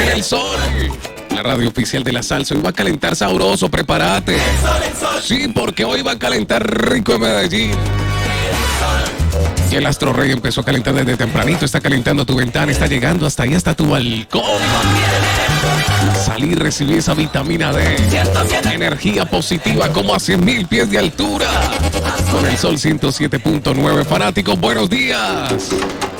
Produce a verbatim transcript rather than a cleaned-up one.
en el Sol, la radio oficial de la salsa. Hoy va a calentar sabroso, prepárate. Sí, porque hoy va a calentar rico en Medellín. Y el Astro Rey empezó a calentar desde tempranito. Está calentando tu ventana, está llegando hasta ahí, hasta tu balcón. Salir, recibir esa vitamina D. Energía positiva como a cien mil pies de altura. Con el Sol ciento siete punto nueve. Fanáticos, buenos días.